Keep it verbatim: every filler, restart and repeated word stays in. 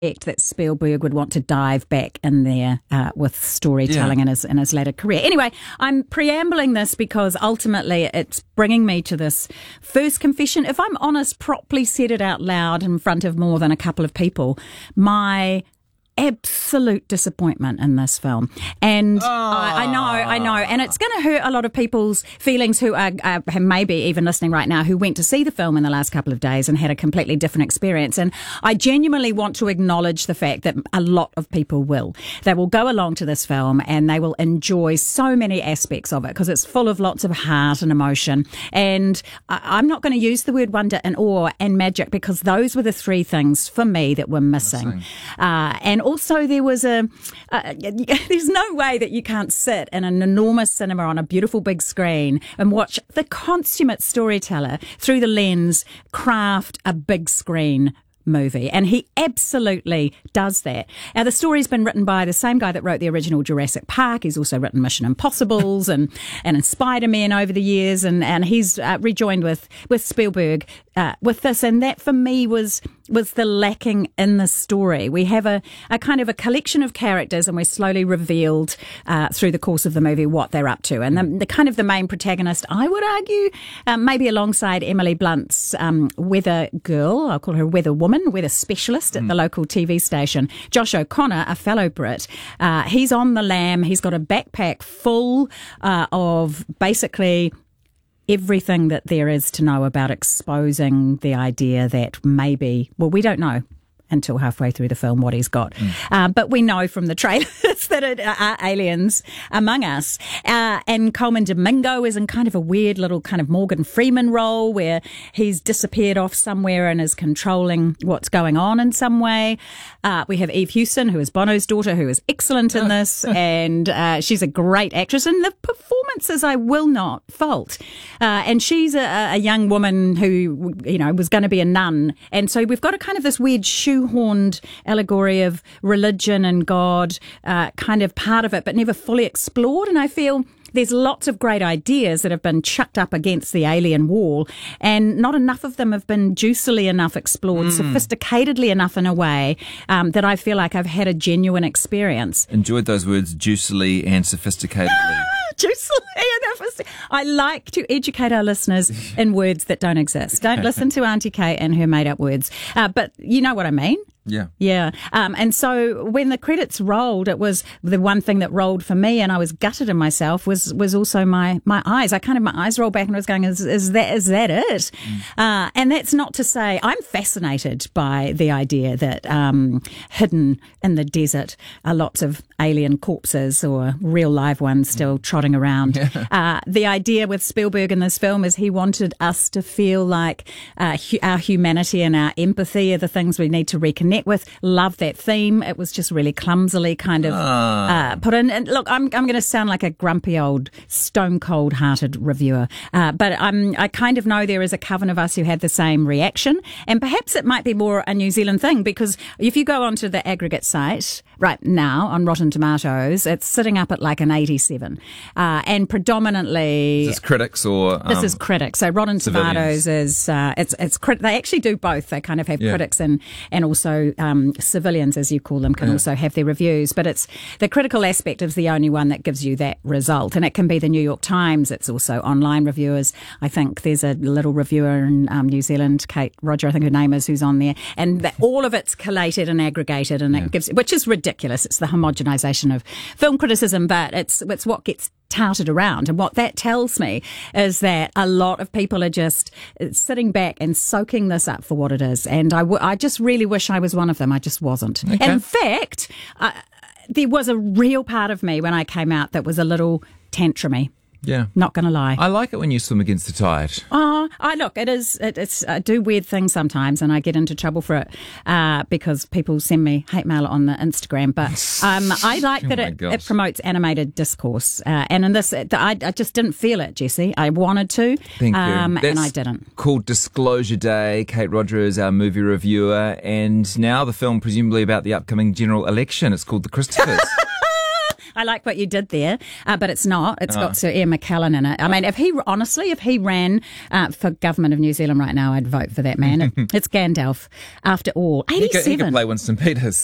that Spielberg would want to dive back in there uh, with storytelling yeah. in his in his later career. Anyway, I'm preambling this because ultimately it's bringing me to this first confession. If I'm honest, properly said it out loud in front of more than a couple of people, my absolute disappointment in this film. And I, I know, I know, and it's going to hurt a lot of people's feelings who are uh, maybe even listening right now who went to see the film in the last couple of days and had a completely different experience. And I genuinely want to acknowledge the fact that a lot of people will. They will go along to this film and they will enjoy so many aspects of it because it's full of lots of heart and emotion. And I, I'm not going to use the word wonder and awe and magic because those were the three things for me that were missing. missing. Uh, and Also, there was a, uh, there's no way that you can't sit in an enormous cinema on a beautiful big screen and watch the consummate storyteller through the lens craft a big screen movie. And he absolutely does that. Now, the story's been written by the same guy that wrote the original Jurassic Park. He's also written Mission Impossibles and, and Spider-Man over the years. And, and he's uh, rejoined with, with Spielberg uh, with this. And that, for me, was was the lacking in the story. We have a, a kind of a collection of characters and we're slowly revealed uh, through the course of the movie what they're up to. And the, the kind of the main protagonist, I would argue, um, maybe alongside Emily Blunt's um, weather girl, I'll call her weather woman, weather specialist at mm. the local T V station, Josh O'Connor, a fellow Brit. Uh, he's on the lam. He's got a backpack full uh, of basically everything that there is to know about exposing the idea that maybe, well, we don't know until halfway through the film what he's got. Mm. Uh, but we know from the trailers that it are aliens among us. Uh, and Coleman Domingo is in kind of a weird little kind of Morgan Freeman role where he's disappeared off somewhere and is controlling what's going on in some way. Uh, we have Eve Hewson, who is Bono's daughter, who is excellent in this. and uh, she's a great actress. And the performances I will not fault. Uh, and she's a, a young woman who, you know, was going to be a nun. And so we've got a kind of this weird shoe horned allegory of religion and God, uh, kind of part of it, but never fully explored. And I feel there's lots of great ideas that have been chucked up against the alien wall, and not enough of them have been juicily enough explored, mm. sophisticatedly enough in a way um, that I feel like I've had a genuine experience. Enjoyed those words, juicily and sophisticatedly. Juicily and sophisticatedly. I like to educate our listeners in words that don't exist. Don't listen to Auntie Kate and her made-up words. Uh, but you know what I mean. Yeah. Yeah. Um, and so when the credits rolled, it was the one thing that rolled for me, and I was gutted in myself, was was also my, my eyes. I kind of, my eyes rolled back and I was going, is, is that is that it? Mm. Uh, and that's not to say, I'm fascinated by the idea that um, hidden in the desert are lots of alien corpses or real live ones still trotting around. Yeah. Uh, the idea with Spielberg in this film is he wanted us to feel like uh, hu- our humanity and our empathy are the things we need to reconnect with. Love that theme. It was just really clumsily kind of uh, put in. And look, I'm I'm going to sound like a grumpy old stone cold hearted reviewer, uh, but I'm I kind of know there is a coven of us who had the same reaction, and perhaps it might be more a New Zealand thing, because if you go onto the aggregate site right now on Rotten Tomatoes, it's sitting up at like an eighty-seven, uh, and predominantly is this critics or um, this is critics. So Rotten civilians. Tomatoes is uh, it's it's crit- they actually do both. They kind of have yeah. critics and and also Um, civilians, as you call them, can yeah. also have their reviews, but it's the critical aspect is the only one that gives you that result, and it can be the New York Times. It's also online reviewers. I think there's a little reviewer in um, New Zealand, Kate Roger, I think her name is, who's on there, and that all of it's collated and aggregated, and yeah. it gives, which is ridiculous. It's the homogenization of film criticism, but it's it's what gets touted around. And what that tells me is that a lot of people are just sitting back and soaking this up for what it is. And I, w- I just really wish I was one of them. I just wasn't. Okay. In fact, uh, there was a real part of me when I came out that was a little tantrumy. Yeah. Not going to lie. I like it when you swim against the tide. Oh, I look, it is, it, it's, I do weird things sometimes and I get into trouble for it, uh, because people send me hate mail on the Instagram. But, um, I like oh that it, gosh. it promotes animated discourse. Uh, and in this, it, I, I just didn't feel it, Jesse. I wanted to. Thank um, you. And I didn't. Called Disclosure Day. Kate Roger is our movie reviewer. And now the film presumably about the upcoming general election. It's called The Christophers. I like what you did there, uh, but it's not. It's oh. got Sir Ian McKellen in it. I mean, if he honestly, if he ran uh, for government of New Zealand right now, I'd vote for that man. It's Gandalf, after all. eighty-seven. He could, he could play Winston Peters.